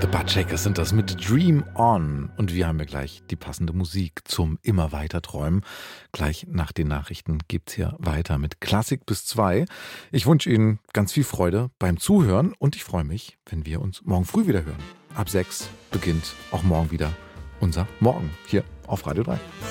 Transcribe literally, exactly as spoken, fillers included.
The Buttcheckers sind das mit Dream On. Und wir haben ja gleich die passende Musik zum immer weiter träumen. Gleich nach den Nachrichten geht's hier weiter mit Klassik bis zwei. Ich wünsche Ihnen ganz viel Freude beim Zuhören und ich freue mich, wenn wir uns morgen früh wieder hören. Ab sechs beginnt auch morgen wieder unser Morgen hier auf Radio drei.